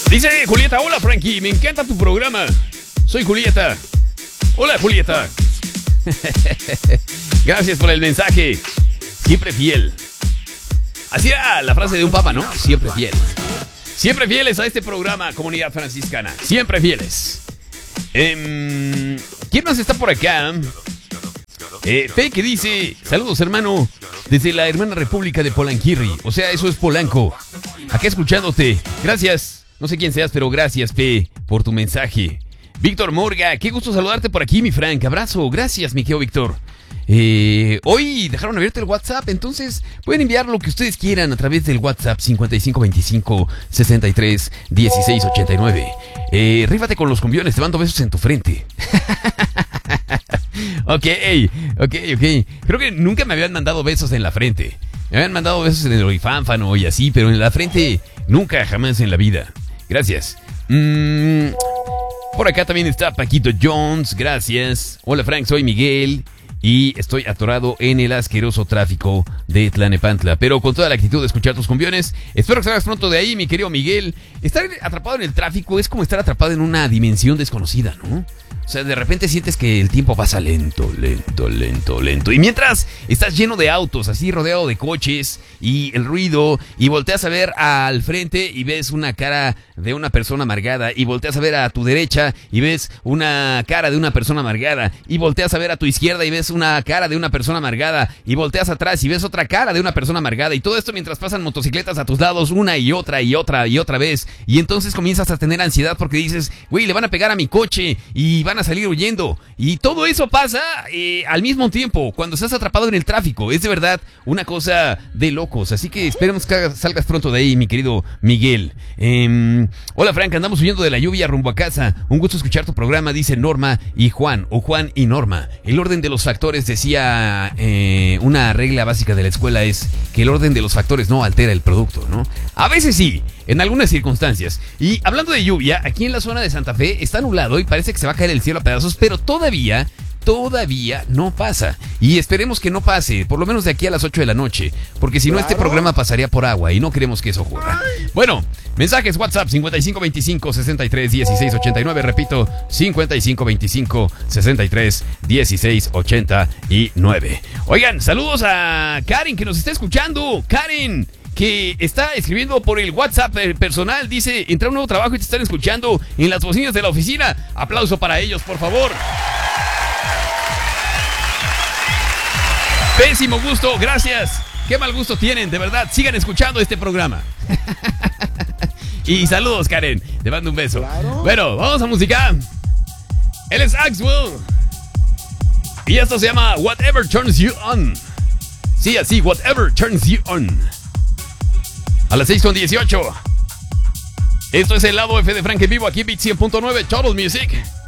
Dice Julieta, hola Frankie, me encanta tu programa. Soy Julieta. Hola Julieta. Gracias por el mensaje. Siempre fiel. Así era la frase de un papa, ¿no? Siempre fiel. Siempre fieles a este programa, comunidad franciscana. Siempre fieles. ¿Quién más está por acá? Fe que dice, saludos hermano, desde la hermana república de Polanquirri. O sea, eso es Polanco. Acá escuchándote. Gracias. No sé quién seas, pero gracias, Fe, por tu mensaje. Víctor Morga, qué gusto saludarte por aquí, mi Frank. Abrazo, gracias, mi querido Víctor. Hoy dejaron abierto el WhatsApp, entonces pueden enviar lo que ustedes quieran a través del WhatsApp 5525 63 16 89. Rífate con los cumbiones, te mando besos en tu frente. Ok. Creo que nunca me habían mandado besos en la frente. Me habían mandado besos en el orifánfano y así, pero en la frente nunca, jamás en la vida. Gracias. Por acá también está Paquito Jones, gracias. Hola Frank, soy Miguel y estoy atorado en el asqueroso tráfico de Tlalnepantla, pero con toda la actitud de escuchar tus cumbiones. Espero que salgas pronto de ahí, mi querido Miguel. Estar atrapado en el tráfico es como estar atrapado en una dimensión desconocida, ¿no? O sea, de repente sientes que el tiempo pasa lento. Y mientras estás lleno de autos, así rodeado de coches y el ruido, y volteas a ver al frente y ves una cara de una persona amargada, y volteas a ver a tu derecha y ves una cara de una persona amargada, y volteas a ver a tu izquierda y ves una cara de una persona amargada, y volteas atrás y ves otra cara de una persona amargada, y todo esto mientras pasan motocicletas a tus lados una y otra vez, y entonces comienzas a tener ansiedad porque dices, güey, le van a pegar a mi coche y van a salir huyendo, y todo eso pasa al mismo tiempo cuando estás atrapado en el tráfico. Es de verdad una cosa de locos, así que esperemos que salgas pronto de ahí, mi querido Miguel. Hola Frank, andamos huyendo de la lluvia rumbo a casa. Un gusto escuchar tu programa, dice Norma y Juan, o Juan y Norma. El orden de los factores, decía una regla básica de la escuela, es que el orden de los factores no altera el producto, ¿no? A veces sí, en algunas circunstancias. Y hablando de lluvia, aquí en la zona de Santa Fe está nublado y parece que se va a caer el cielo a pedazos, pero todavía no pasa. Y esperemos que no pase, por lo menos de aquí a las 8 de la noche, porque si no este programa pasaría por agua y no queremos que eso ocurra. Bueno, mensajes WhatsApp 5525 63 16 89, repito, 5525 63 16 89. Oigan, saludos a Karen que nos está escuchando. Karen, que está escribiendo por el WhatsApp personal, dice, entra un nuevo trabajo y te están escuchando en las bocinas de la oficina. Aplauso para ellos, por favor. Pésimo gusto, gracias. Qué mal gusto tienen, de verdad. Sigan escuchando este programa. Y saludos, Karen. Te mando un beso. Claro. Bueno, vamos a música. Él es Axwell. Y esto se llama Whatever Turns You On. Sí, así, Whatever Turns You On. A las 6:18. Esto es el lado F de Frank en vivo aquí en Beat 100.9 Total Music.